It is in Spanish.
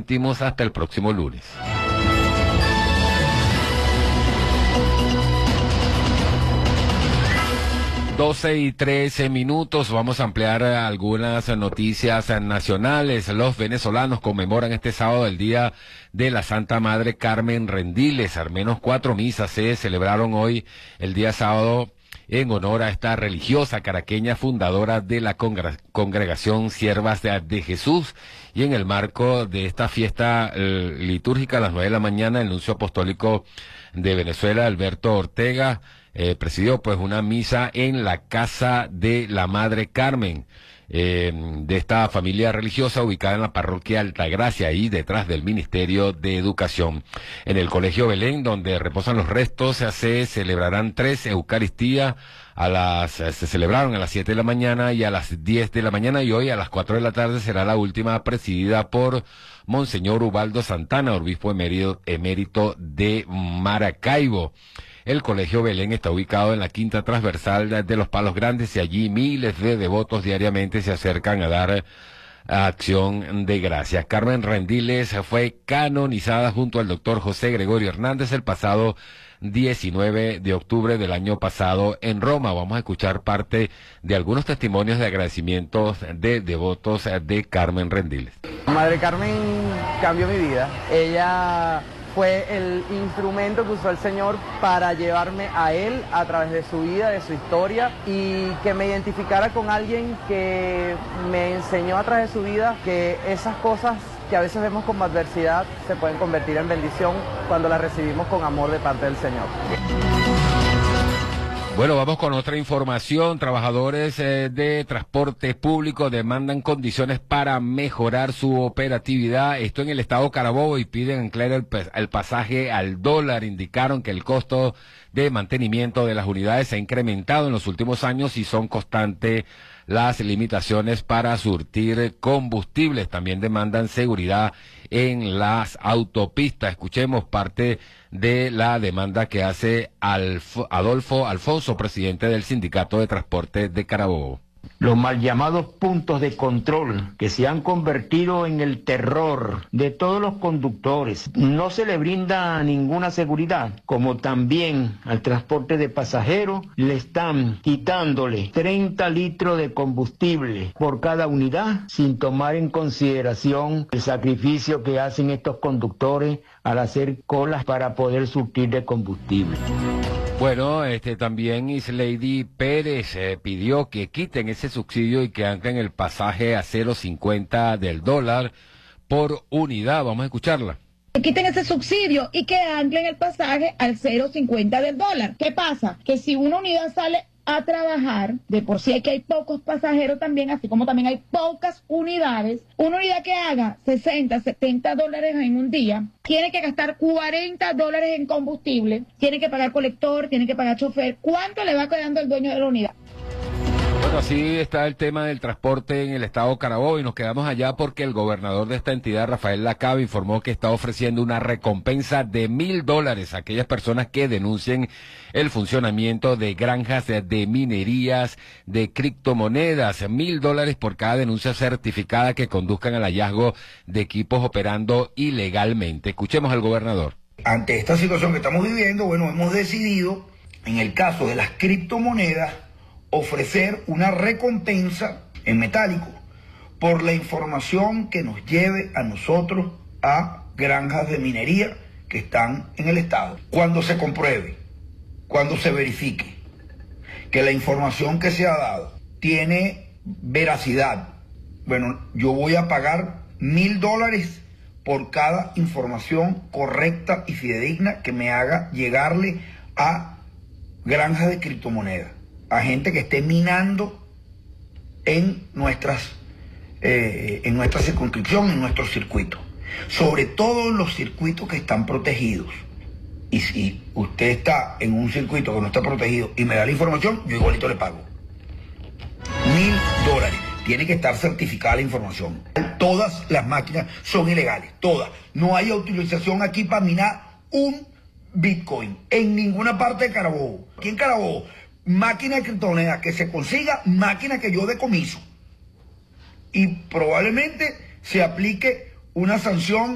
céntimos hasta el próximo lunes. 12:13. Vamos a ampliar algunas noticias nacionales. Los venezolanos conmemoran este sábado el Día de la Santa Madre Carmen Rendiles. Al menos 4 misas se celebraron hoy, el día sábado, en honor a esta religiosa caraqueña fundadora de la Congregación Siervas de Jesús. Y en el marco de esta fiesta litúrgica, a las 9 de la mañana, el nuncio apostólico de Venezuela, Alberto Ortega, presidió pues una misa en la casa de la Madre Carmen, de esta familia religiosa ubicada en la parroquia Altagracia, ahí detrás del Ministerio de Educación. En el Colegio Belén, donde reposan los restos, se celebrarán 3 Eucaristías. Se celebraron a las 7 de la mañana y a las 10 de la mañana, y hoy a las 4 de la tarde será la última, presidida por Monseñor Ubaldo Santana, obispo emérito de Maracaibo. El Colegio Belén está ubicado en la quinta transversal de los Palos Grandes, y allí miles de devotos diariamente se acercan a dar acción de gracias. Carmen Rendiles fue canonizada junto al doctor José Gregorio Hernández el pasado 19 de octubre del año pasado en Roma. Vamos a escuchar parte de algunos testimonios de agradecimientos de devotos de Carmen Rendiles. Madre Carmen cambió mi vida. Ella fue el instrumento que usó el Señor para llevarme a Él a través de su vida, de su historia, y que me identificara con alguien que me enseñó a través de su vida que esas cosas que a veces vemos como adversidad se pueden convertir en bendición cuando las recibimos con amor de parte del Señor. Bueno, vamos con otra información. Trabajadores de transporte público demandan condiciones para mejorar su operatividad. Esto en el estado Carabobo, y piden anclar el pasaje al dólar. Indicaron que el costo de mantenimiento de las unidades se ha incrementado en los últimos años y son constantes las limitaciones para surtir combustibles. También demandan seguridad en las autopistas. Escuchemos parte de la demanda que hace Adolfo Alfonso, presidente del Sindicato de Transporte de Carabobo. Los mal llamados puntos de control que se han convertido en el terror de todos los conductores. No se le brinda ninguna seguridad, como también al transporte de pasajeros le están quitándole 30 litros de combustible por cada unidad, sin tomar en consideración el sacrificio que hacen estos conductores al hacer colas para poder surtir de combustible. Bueno, también Islady Pérez pidió que quiten ese subsidio y que anclen el pasaje a 0.50 del dólar por unidad. Vamos a escucharla. Que quiten ese subsidio y que anclen el pasaje al 0.50 del dólar. ¿Qué pasa? Que si una unidad sale a trabajar, de por sí que hay pocos pasajeros también, así como también hay pocas unidades, una unidad que haga 60, 70 dólares en un día, tiene que gastar 40 dólares en combustible, tiene que pagar colector, tiene que pagar chofer. ¿Cuánto le va quedando el dueño de la unidad? Bueno, así está el tema del transporte en el estado Carabobo, y nos quedamos allá porque el gobernador de esta entidad, Rafael Lacaba, informó que está ofreciendo una recompensa de $1,000 a aquellas personas que denuncien el funcionamiento de granjas de minerías de criptomonedas. $1,000 por cada denuncia certificada que conduzcan al hallazgo de equipos operando ilegalmente. Escuchemos al gobernador. Ante esta situación que estamos viviendo, bueno, hemos decidido, en el caso de las criptomonedas, ofrecer una recompensa en metálico por la información que nos lleve a nosotros a granjas de minería que están en el estado. Cuando se compruebe, cuando se verifique que la información que se ha dado tiene veracidad, bueno, yo voy a pagar $1,000 por cada información correcta y fidedigna que me haga llegarle a granjas de criptomonedas, a gente que esté minando en nuestra circunscripción, en nuestro circuito, sobre todo los circuitos que están protegidos. Y si usted está en un circuito que no está protegido y me da la información, yo igualito le pago $1,000. Tiene que estar certificada la información. Todas las máquinas son ilegales, todas. No hay autorización aquí para minar un Bitcoin en ninguna parte de Carabobo. Aquí en Carabobo, máquina de criptomonedas que se consiga, máquina que yo decomiso. Y probablemente se aplique una sanción